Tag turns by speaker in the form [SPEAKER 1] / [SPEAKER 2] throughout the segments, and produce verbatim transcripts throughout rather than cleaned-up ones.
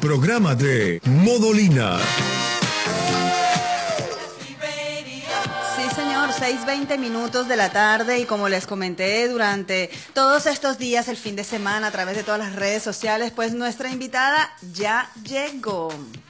[SPEAKER 1] programa de Modolina.
[SPEAKER 2] Sí, señor, seis veinte minutos de la tarde y como les comenté durante todos estos días, el fin de semana, a través de todas las redes sociales, pues nuestra invitada ya llegó.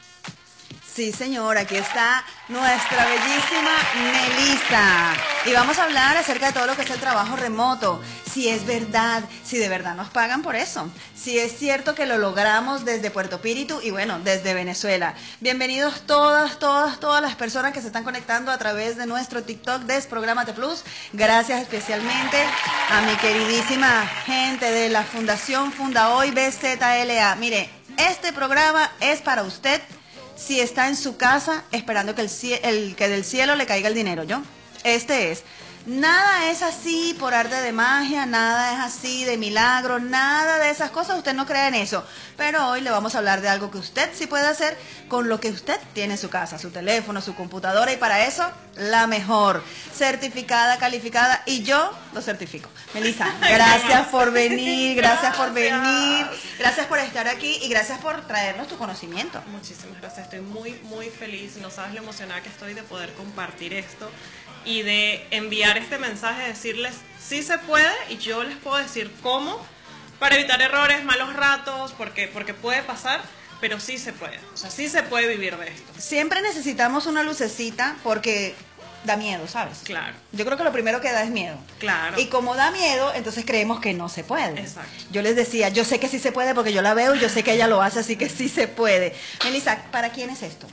[SPEAKER 2] Sí, señor, aquí está nuestra bellísima Melissa. Y vamos a hablar acerca de todo lo que es el trabajo remoto. Si es verdad, si de verdad nos pagan por eso. Si es cierto que lo logramos desde Puerto Píritu y bueno, desde Venezuela. Bienvenidos todas, todas, todas las personas que se están conectando a través de nuestro TikTok Desprográmate Plus. Gracias especialmente a mi queridísima gente de la Fundación Funda Hoy B Z L A. Mire, este programa es para usted. Si está en su casa esperando que, el, el, que del cielo le caiga el dinero, ¿yo? Este es. Nada es así por arte de magia, nada es así de milagro, nada de esas cosas, usted no cree en eso. Pero hoy le vamos a hablar de algo que usted sí puede hacer con lo que usted tiene en su casa, su teléfono, su computadora, y para eso, la mejor, certificada, calificada, y yo lo certifico. Melissa, gracias por venir, gracias por venir, gracias por estar aquí y gracias por traernos tu conocimiento.
[SPEAKER 3] Muchísimas gracias, estoy muy, muy feliz, no sabes lo emocionada que estoy de poder compartir esto y de enviar este mensaje, decirles sí se puede, y yo les puedo decir cómo, para evitar errores, malos ratos, porque, porque puede pasar, pero sí se puede, o sea, sí se puede vivir de esto.
[SPEAKER 2] Siempre necesitamos una lucecita porque da miedo, ¿sabes?
[SPEAKER 3] Claro.
[SPEAKER 2] Yo creo que lo primero que da es miedo.
[SPEAKER 3] Claro.
[SPEAKER 2] Y como da miedo, entonces creemos que no se puede.
[SPEAKER 3] Exacto.
[SPEAKER 2] Yo les decía, yo sé que sí se puede porque yo la veo y yo sé que ella lo hace, así que sí se puede. Melissa, ¿para quién es esto?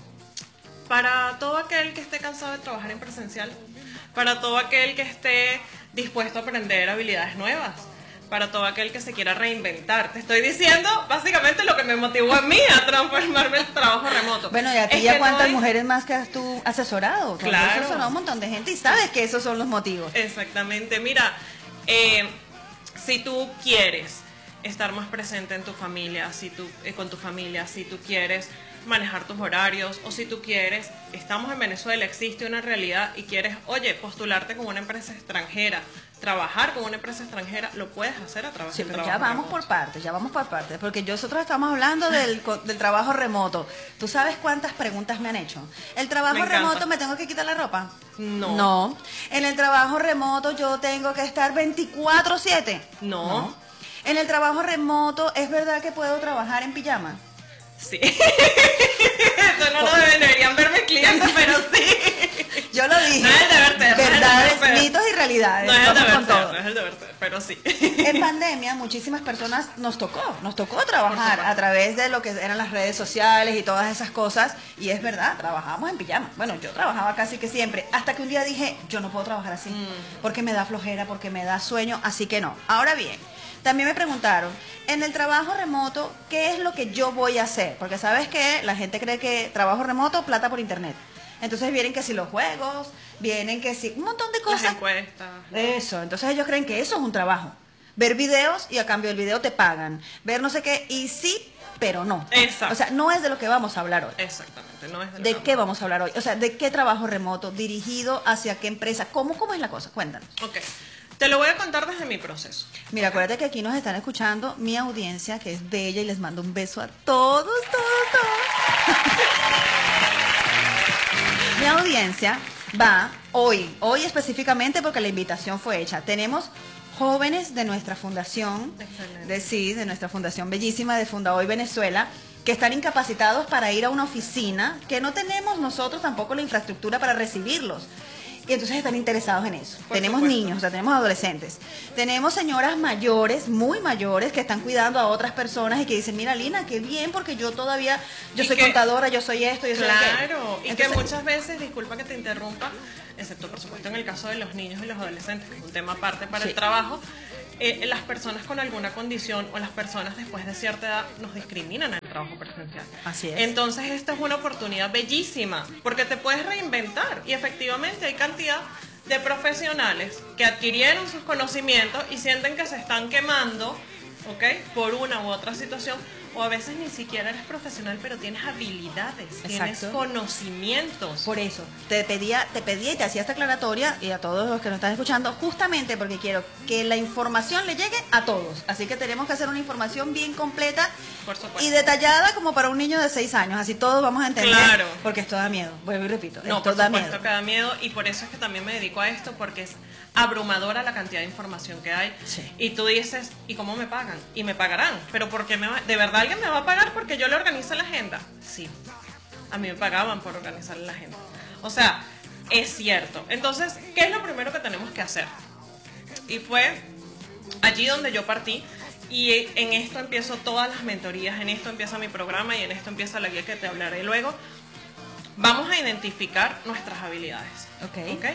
[SPEAKER 3] Para todo aquel que esté cansado de trabajar en presencial, para todo aquel que esté dispuesto a aprender habilidades nuevas, para todo aquel que se quiera reinventar. Te estoy diciendo básicamente lo que me motivó a mí a transformarme en trabajo remoto.
[SPEAKER 2] Bueno, y a ti
[SPEAKER 3] es
[SPEAKER 2] ya cuántas
[SPEAKER 3] no hay...
[SPEAKER 2] mujeres más que has tú asesorado. Tú
[SPEAKER 3] Claro.
[SPEAKER 2] has asesorado a un montón de gente y sabes que esos son los motivos.
[SPEAKER 3] Exactamente. Mira, eh, si tú quieres estar más presente en tu familia, si tú, eh, con tu familia, si tú quieres manejar tus horarios, o si tú quieres, estamos en Venezuela, existe una realidad y quieres, oye, postularte con una empresa extranjera, trabajar con una empresa extranjera, lo puedes hacer a través
[SPEAKER 2] Sí,
[SPEAKER 3] del
[SPEAKER 2] pero
[SPEAKER 3] trabajo
[SPEAKER 2] ya vamos
[SPEAKER 3] remoto.
[SPEAKER 2] por partes, ya vamos por partes, porque nosotros estamos hablando del, del trabajo remoto. ¿Tú sabes cuántas preguntas me han hecho? ¿El trabajo
[SPEAKER 3] Me encanta.
[SPEAKER 2] remoto me tengo que quitar la ropa?
[SPEAKER 3] No.
[SPEAKER 2] No. ¿En el trabajo remoto yo tengo que estar veinticuatro siete?
[SPEAKER 3] No.
[SPEAKER 2] No. ¿En el trabajo remoto es verdad que puedo trabajar en pijama?
[SPEAKER 3] Sí. Eso no lo deberían ver mis clientes, pero sí.
[SPEAKER 2] Yo lo dije.
[SPEAKER 3] No es el deber ser, no es el
[SPEAKER 2] Verdades,
[SPEAKER 3] deber ser.
[SPEAKER 2] mitos y realidades.
[SPEAKER 3] No es el
[SPEAKER 2] Vamos
[SPEAKER 3] deber
[SPEAKER 2] con
[SPEAKER 3] ser,
[SPEAKER 2] todo.
[SPEAKER 3] no es el deber ser, pero sí.
[SPEAKER 2] En pandemia muchísimas personas nos tocó, nos tocó trabajar
[SPEAKER 3] supuesto.
[SPEAKER 2] a través de lo que eran las redes sociales y todas esas cosas, y es verdad, trabajamos en pijama. Bueno, yo trabajaba casi que siempre, hasta que un día dije, yo no puedo trabajar así,
[SPEAKER 3] Mm.
[SPEAKER 2] porque me da flojera, porque me da sueño, así que no. Ahora bien, también me preguntaron, en el trabajo remoto, ¿qué es lo que yo voy a hacer? Porque sabes que la gente cree que trabajo remoto, plata por internet. Entonces vienen que si los juegos, vienen que si un montón de cosas.
[SPEAKER 3] Las encuestas.
[SPEAKER 2] Eso, entonces ellos creen que eso es un trabajo. Ver videos y a cambio del video te pagan. Ver no sé qué, y sí, pero no.
[SPEAKER 3] Exacto.
[SPEAKER 2] O sea, no es de lo que vamos a hablar hoy.
[SPEAKER 3] Exactamente, no es
[SPEAKER 2] ¿De qué vamos a hablar hoy? O sea, ¿de qué trabajo remoto? ¿Dirigido hacia qué empresa? ¿Cómo, cómo es la cosa? Cuéntanos.
[SPEAKER 3] Ok, te lo voy a contar desde mi proceso.
[SPEAKER 2] Mira, acuérdate que aquí nos están escuchando mi audiencia, que es bella, y les mando un beso a todos, todos, todos. Mi audiencia va hoy, hoy específicamente porque la invitación fue hecha. Tenemos jóvenes de nuestra fundación,
[SPEAKER 3] Excelente.
[SPEAKER 2] de sí, de nuestra fundación bellísima de Funda Hoy Venezuela, que están incapacitados para ir a una oficina, que no tenemos nosotros tampoco la infraestructura para recibirlos. Y entonces están interesados en eso.
[SPEAKER 3] Por
[SPEAKER 2] tenemos
[SPEAKER 3] supuesto.
[SPEAKER 2] niños, o sea, tenemos adolescentes. Tenemos señoras mayores, muy mayores, que están cuidando a otras personas y que dicen, mira, Lina, qué bien, porque yo todavía, yo
[SPEAKER 3] Y
[SPEAKER 2] soy
[SPEAKER 3] que-
[SPEAKER 2] contadora, yo soy esto, yo soy aquello.
[SPEAKER 3] Claro, y
[SPEAKER 2] Entonces,
[SPEAKER 3] que muchas veces, disculpa que te interrumpa, excepto por supuesto en el caso de los niños y los adolescentes, que es un tema aparte para
[SPEAKER 2] Sí.
[SPEAKER 3] el trabajo, eh, las personas con alguna condición o las personas después de cierta edad nos discriminan en el trabajo presencial.
[SPEAKER 2] Así es.
[SPEAKER 3] Entonces esta es una oportunidad bellísima, porque te puedes reinventar y efectivamente hay cantidad de profesionales que adquirieron sus conocimientos y sienten que se están quemando ¿ok? Por una u otra situación, o a veces ni siquiera eres profesional, pero tienes habilidades, tienes
[SPEAKER 2] Exacto.
[SPEAKER 3] conocimientos.
[SPEAKER 2] Por eso, te pedía, te pedía y te hacía esta aclaratoria, y a todos los que nos están escuchando, justamente porque quiero que la información le llegue a todos. Así que tenemos que hacer una información bien completa
[SPEAKER 3] Por supuesto.
[SPEAKER 2] y detallada como para un niño de seis años. Así todos vamos a entender.
[SPEAKER 3] Claro.
[SPEAKER 2] Porque esto da miedo. Vuelvo y repito.
[SPEAKER 3] No,
[SPEAKER 2] esto
[SPEAKER 3] por
[SPEAKER 2] da
[SPEAKER 3] supuesto
[SPEAKER 2] miedo.
[SPEAKER 3] que da miedo, y por eso es que también me dedico a esto, porque es abrumadora la cantidad de información que hay.
[SPEAKER 2] Sí.
[SPEAKER 3] Y tú dices, ¿y cómo me pagan? Y me pagarán, pero ¿por qué me va? ¿De verdad alguien me va a pagar porque yo le organizo la agenda? Sí, a mí me pagaban por organizar la agenda. O sea, es cierto. Entonces, ¿qué es lo primero que tenemos que hacer? Y fue allí donde yo partí. Y en esto empiezo todas las mentorías, en esto empieza mi programa y en esto empieza la guía que te hablaré luego. Vamos a identificar nuestras habilidades.
[SPEAKER 2] Ok.
[SPEAKER 3] ¿Ok?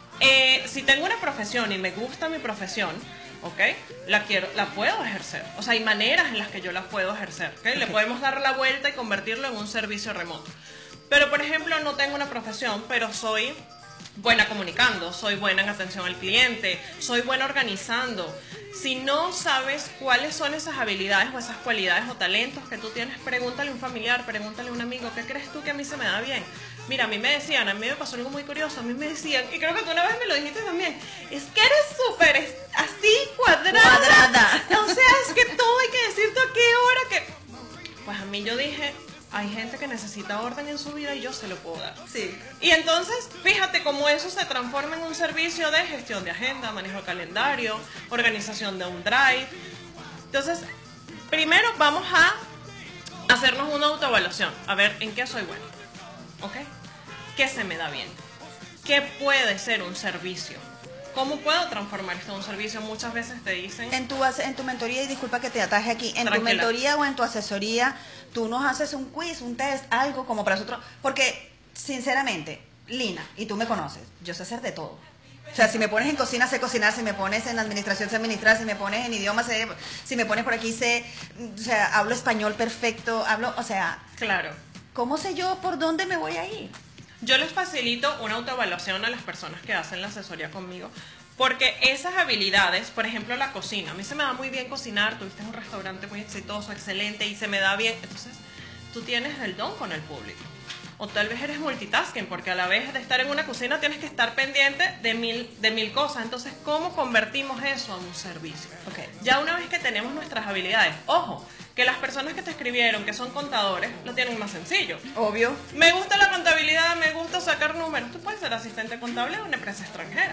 [SPEAKER 3] Eh, si tengo una profesión y me gusta mi profesión, ¿ok? La quiero, la puedo ejercer. O sea, hay maneras en las que yo la puedo ejercer, ¿ok? Le podemos dar la vuelta y convertirlo en un servicio remoto. Pero, por ejemplo, no tengo una profesión, pero soy buena comunicando, soy buena en atención al cliente, soy buena organizando. Si no sabes cuáles son esas habilidades o esas cualidades o talentos que tú tienes, pregúntale a un familiar, pregúntale a un amigo, ¿qué crees tú que a mí se me da bien? Mira, a mí me decían, a mí me pasó algo muy curioso, a mí me decían, y creo que tú una vez me lo dijiste también, es que eres súper es- así, cuadrada.
[SPEAKER 2] Cuadrada.
[SPEAKER 3] O sea, es que todo hay que decirte a qué hora, que... Pues a mí yo dije, hay gente que necesita orden en su vida y yo se lo puedo dar.
[SPEAKER 2] Sí.
[SPEAKER 3] Y entonces, fíjate cómo eso se transforma en un servicio de gestión de agenda, manejo de calendario, organización de un drive. Entonces, primero vamos a hacernos una autoevaluación, a ver en qué soy bueno, ¿ok? ¿Qué se me da bien? ¿Qué puede ser un servicio? ¿Cómo puedo transformar esto en un servicio? Muchas veces te dicen...
[SPEAKER 2] En tu, as- en tu mentoría, y disculpa que te ataje aquí, en tu
[SPEAKER 3] Tranquila.
[SPEAKER 2] mentoría o en tu asesoría, tú nos haces un quiz, un test, algo como para nosotros. Porque, sinceramente, Lina, y tú me conoces, yo sé hacer de todo. O sea, si me pones en cocina, sé cocinar, si me pones en administración, sé administrar, si me pones en idioma, sé, si me pones por aquí, sé, o sea, hablo español perfecto, hablo, o sea,
[SPEAKER 3] Claro.
[SPEAKER 2] ¿cómo sé yo por dónde me voy a ir?
[SPEAKER 3] Yo les facilito una autoevaluación a las personas que hacen la asesoría conmigo, porque esas habilidades, por ejemplo la cocina, a mí se me da muy bien cocinar, tuviste un restaurante muy exitoso, excelente, y se me da bien, entonces tú tienes el don con el público. O tal vez eres multitasking, porque a la vez de estar en una cocina tienes que estar pendiente de mil, de mil cosas. Entonces, ¿cómo convertimos eso a un servicio?
[SPEAKER 2] Ok.
[SPEAKER 3] Ya una vez que tenemos nuestras habilidades, ojo, que las personas que te escribieron, que son contadores, lo tienen más sencillo.
[SPEAKER 2] Obvio.
[SPEAKER 3] Me gusta la contabilidad, me gusta sacar números. Tú puedes ser asistente contable de una empresa extranjera.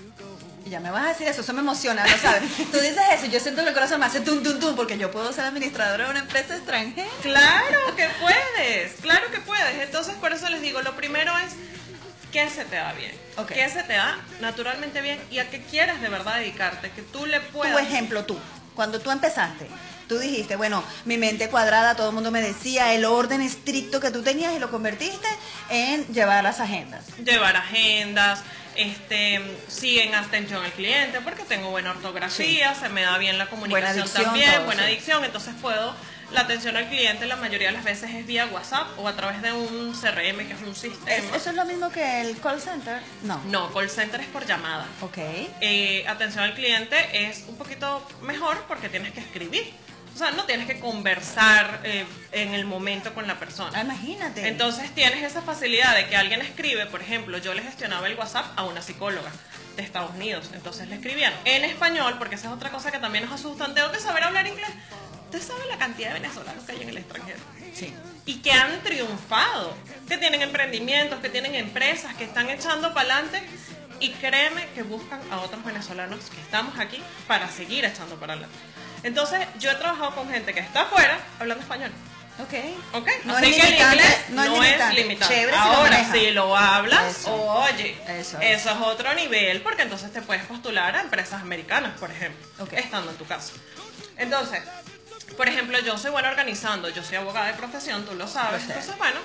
[SPEAKER 2] Y ya me vas a decir eso, eso me emociona, ¿no sabes? Tú dices eso, yo siento que el corazón me hace tum, tum, tum, porque yo puedo ser administradora de una empresa extranjera.
[SPEAKER 3] Claro que puedes, claro que puedes. Entonces, por eso les digo, lo primero es qué se te da bien,
[SPEAKER 2] Ok.
[SPEAKER 3] qué se te da naturalmente bien y a qué quieres de verdad dedicarte, que tú le
[SPEAKER 2] Tu
[SPEAKER 3] puedas...
[SPEAKER 2] ejemplo, tú, cuando tú empezaste, tú dijiste, bueno, mi mente cuadrada, todo el mundo me decía, el orden estricto que tú tenías y lo convertiste en llevar las agendas.
[SPEAKER 3] Llevar agendas, este, sí en atención al cliente, porque tengo buena ortografía, se me da bien la comunicación
[SPEAKER 2] dicción,
[SPEAKER 3] también,
[SPEAKER 2] todo,
[SPEAKER 3] buena
[SPEAKER 2] sí.
[SPEAKER 3] dicción, entonces puedo, la atención al cliente la mayoría de las veces es vía WhatsApp o a través de un C R M, que es un sistema.
[SPEAKER 2] ¿Es- ¿Eso es lo mismo que el call center? No.
[SPEAKER 3] No, call center es por llamada.
[SPEAKER 2] Ok.
[SPEAKER 3] Eh, atención al cliente es un poquito mejor porque tienes que escribir. O sea, no tienes que conversar eh, en el momento con la persona.
[SPEAKER 2] Ah, imagínate.
[SPEAKER 3] Entonces tienes esa facilidad de que alguien escribe, por ejemplo, yo le gestionaba el WhatsApp a una psicóloga de Estados Unidos, entonces le escribían en español, porque esa es otra cosa que también nos asustan, tengo que saber hablar inglés. ¿Usted sabe la cantidad de venezolanos que hay en el extranjero?
[SPEAKER 2] Sí.
[SPEAKER 3] Y que han triunfado, que tienen emprendimientos, que tienen empresas, que están echando para adelante. Y créeme que buscan a otros venezolanos que estamos aquí para seguir echando para adelante. Entonces, yo he trabajado con gente que está afuera hablando español.
[SPEAKER 2] Ok.
[SPEAKER 3] ¿Ok?
[SPEAKER 2] No
[SPEAKER 3] Así
[SPEAKER 2] es
[SPEAKER 3] que el
[SPEAKER 2] limitante,
[SPEAKER 3] inglés
[SPEAKER 2] no es
[SPEAKER 3] no es
[SPEAKER 2] limitante.
[SPEAKER 3] limitante.
[SPEAKER 2] Chévere si lo
[SPEAKER 3] Ahora,
[SPEAKER 2] manejas.
[SPEAKER 3] si lo hablas,
[SPEAKER 2] Eso.
[SPEAKER 3] oye,
[SPEAKER 2] Eso
[SPEAKER 3] eso
[SPEAKER 2] es.
[SPEAKER 3] es otro nivel, porque entonces te puedes postular a empresas americanas, por ejemplo,
[SPEAKER 2] Ok.
[SPEAKER 3] estando en tu casa. Entonces, por ejemplo, yo soy buena organizando, yo soy abogada de profesión, tú lo sabes.
[SPEAKER 2] Lo sé.
[SPEAKER 3] Entonces, bueno,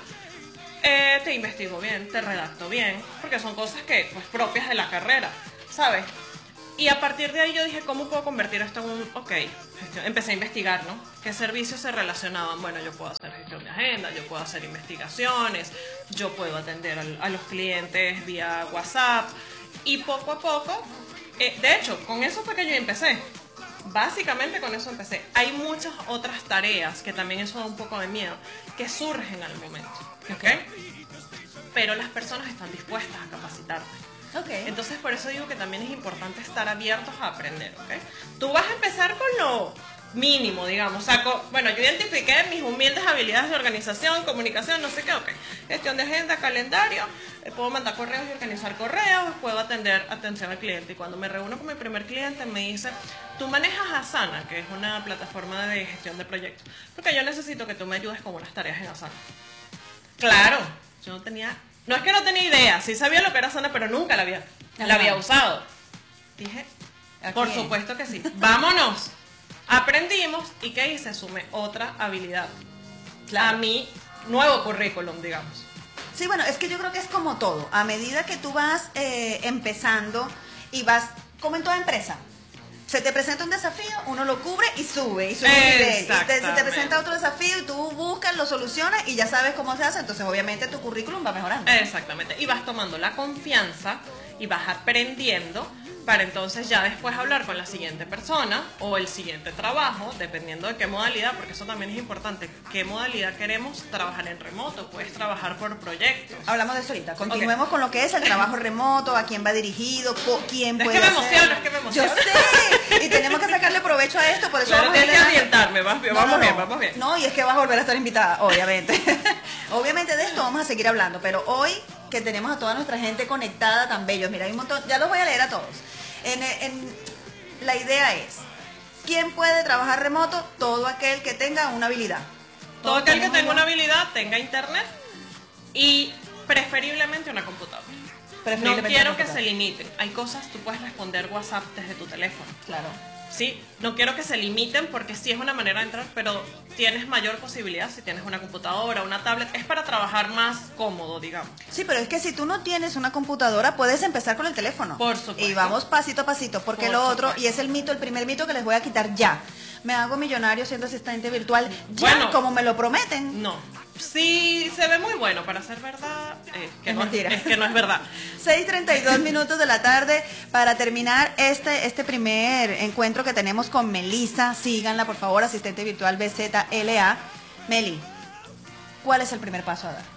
[SPEAKER 3] eh, te investigo bien, te redacto bien, porque son cosas que, pues, propias de la carrera, ¿sabes? Y a partir de ahí yo dije, ¿cómo puedo convertir esto en un, ok, gestión? Empecé a investigar, ¿no? ¿Qué servicios se relacionaban? Bueno, yo puedo hacer gestión de agenda, yo puedo hacer investigaciones, yo puedo atender al- a los clientes vía WhatsApp, y poco a poco, eh, de hecho, con eso fue que yo empecé. básicamente con eso empecé. Hay muchas otras tareas, que también eso da un poco de miedo, que surgen al momento, ¿ok? Pero las personas están dispuestas a capacitarte.
[SPEAKER 2] Okay.
[SPEAKER 3] Entonces, por eso digo que también es importante estar abiertos a aprender, ¿ok? Tú vas a empezar con lo mínimo, digamos. O sea, con, bueno, yo identifiqué mis humildes habilidades de organización, comunicación, no sé qué, ok. Gestión de agenda, calendario, eh, puedo mandar correos y organizar correos, puedo atender atención al cliente. Y cuando me reúno con mi primer cliente me dice, tú manejas Asana, que es una plataforma de gestión de proyectos, porque yo necesito que tú me ayudes con unas tareas en Asana. Claro, yo no tenía... No es que no tenía idea, sí sabía lo que era Asana, pero nunca la había, la había usado. Dije, por supuesto que sí. Vámonos. Aprendimos y ¿qué hice? Sumé otra habilidad claro. a mi nuevo currículum, digamos.
[SPEAKER 2] Sí, bueno, es que yo creo que es como todo. A medida que tú vas eh, empezando y vas, como en toda empresa, se te presenta un desafío, uno lo cubre y sube, y sube un nivel. Y te, se te presenta otro desafío y tú buscas, lo solucionas y ya sabes cómo se hace, entonces obviamente tu currículum va mejorando.
[SPEAKER 3] Exactamente, y vas tomando la confianza y vas aprendiendo para entonces ya después hablar con la siguiente persona o el siguiente trabajo, dependiendo de qué modalidad, porque eso también es importante, qué modalidad queremos trabajar en remoto, puedes trabajar por proyectos.
[SPEAKER 2] Hablamos de eso ahorita, continuemos okay. con lo que es el trabajo remoto, a quién va dirigido, quién puede
[SPEAKER 3] hacer. Es que me
[SPEAKER 2] hacer.
[SPEAKER 3] emociono, es que me emociono.
[SPEAKER 2] Yo sé, y tenemos que sacarle provecho a esto, por eso
[SPEAKER 3] claro,
[SPEAKER 2] vamos a
[SPEAKER 3] tienes que orientarme, vamos bien, no, vamos, no, bien
[SPEAKER 2] no.
[SPEAKER 3] vamos bien.
[SPEAKER 2] No, y es que vas a volver a estar invitada, obviamente. Obviamente de esto vamos a seguir hablando, pero hoy que tenemos a toda nuestra gente conectada tan bellos, mira, hay un montón, ya los voy a leer a todos. En, en, la idea es, ¿quién puede trabajar remoto? Todo aquel que tenga una habilidad.
[SPEAKER 3] Todo aquel que tenga una habilidad, tenga internet y preferiblemente una computadora. No quiero que se limiten. Hay cosas, tú puedes responder WhatsApp desde tu teléfono.
[SPEAKER 2] Claro.
[SPEAKER 3] Sí, no quiero que se limiten porque sí es una manera de entrar, pero tienes mayor posibilidad si tienes una computadora, una tablet. Es para trabajar más cómodo, digamos.
[SPEAKER 2] Sí, pero es que si tú no tienes una computadora, puedes empezar con el teléfono.
[SPEAKER 3] Por supuesto.
[SPEAKER 2] Y vamos pasito a pasito, porque Por lo supuesto. otro, y es el mito, el primer mito que les voy a quitar ya. Me hago millonario siendo asistente virtual, ya, bueno, como me lo prometen.
[SPEAKER 3] No. Sí, se ve muy bueno para ser verdad, eh, que
[SPEAKER 2] es
[SPEAKER 3] no,
[SPEAKER 2] mentira.
[SPEAKER 3] Es que no es verdad.
[SPEAKER 2] seis treinta y dos minutos de la tarde para terminar este, este primer encuentro que tenemos con Melissa. Síganla, por favor, asistente virtual B Z L A. Meli, ¿cuál es el primer paso a dar?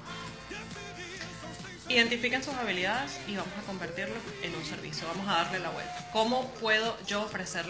[SPEAKER 3] Identifiquen sus habilidades y vamos a convertirlo en un servicio. Vamos a darle la vuelta. ¿Cómo puedo yo ofrecerle